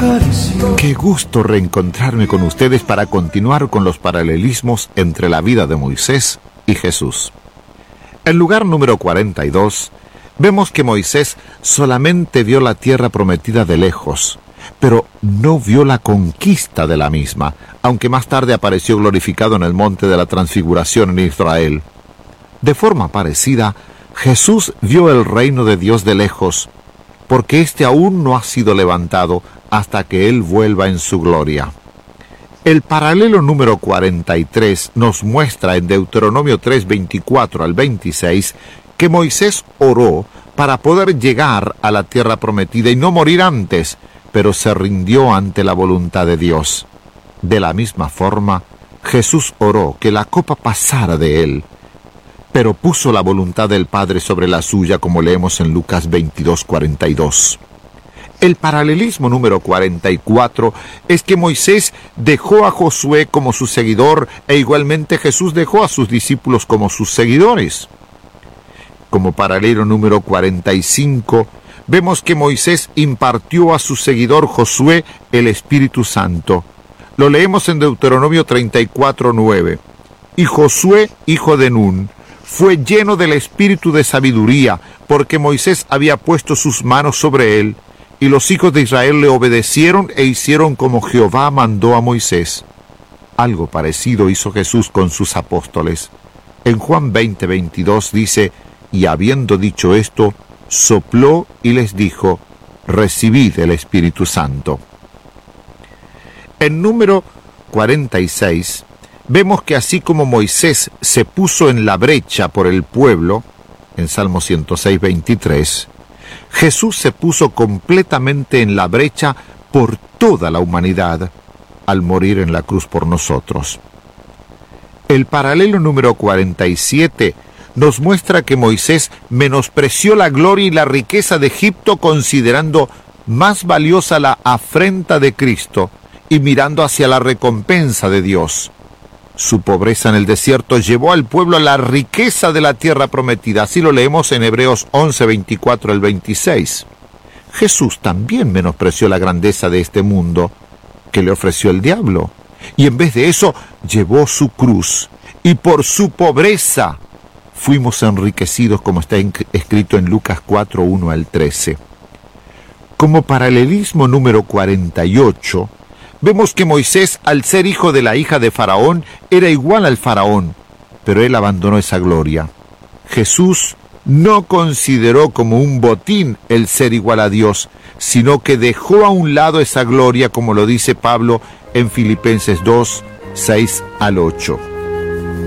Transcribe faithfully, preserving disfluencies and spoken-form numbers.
Qué gusto reencontrarme con ustedes para continuar con los paralelismos entre la vida de Moisés y Jesús. En lugar número cuarenta y dos, vemos que Moisés solamente vio la tierra prometida de lejos, pero no vio la conquista de la misma, aunque más tarde apareció glorificado en el monte de la Transfiguración en Israel. De forma parecida, Jesús vio el reino de Dios de lejos, porque éste aún no ha sido levantado hasta que Él vuelva en su gloria. El paralelo número cuarenta y tres nos muestra en Deuteronomio tres, veinticuatro al veintiséis, que Moisés oró para poder llegar a la tierra prometida y no morir antes, pero se rindió ante la voluntad de Dios. De la misma forma, Jesús oró que la copa pasara de Él, pero puso la voluntad del Padre sobre la suya, como leemos en Lucas veintidós, cuarenta y dos. El paralelismo número cuarenta y cuatro es que Moisés dejó a Josué como su seguidor e igualmente Jesús dejó a sus discípulos como sus seguidores. Como paralelo número cuarenta y cinco, vemos que Moisés impartió a su seguidor Josué el Espíritu Santo. Lo leemos en Deuteronomio treinta y cuatro, nueve. Y Josué, hijo de Nun, fue lleno del espíritu de sabiduría, porque Moisés había puesto sus manos sobre él, y los hijos de Israel le obedecieron e hicieron como Jehová mandó a Moisés. Algo parecido hizo Jesús con sus apóstoles. En Juan veinte, veintidós dice, y habiendo dicho esto, sopló y les dijo, recibid el Espíritu Santo. En número cuarenta y seis, vemos que así como Moisés se puso en la brecha por el pueblo, en Salmo ciento seis, veintitrés, Jesús se puso completamente en la brecha por toda la humanidad al morir en la cruz por nosotros. El paralelo número cuarenta y siete nos muestra que Moisés menospreció la gloria y la riqueza de Egipto, considerando más valiosa la afrenta de Cristo y mirando hacia la recompensa de Dios. Su pobreza en el desierto llevó al pueblo a la riqueza de la tierra prometida. Así lo leemos en Hebreos once, veinticuatro al veintiséis. Jesús también menospreció la grandeza de este mundo que le ofreció el diablo, y en vez de eso llevó su cruz, y por su pobreza fuimos enriquecidos, como está escrito en Lucas cuatro, uno al trece. Como paralelismo número cuarenta y ocho, vemos que Moisés, al ser hijo de la hija de Faraón, era igual al Faraón, pero él abandonó esa gloria. Jesús no consideró como un botín el ser igual a Dios, sino que dejó a un lado esa gloria, como lo dice Pablo en Filipenses dos, seis al ocho.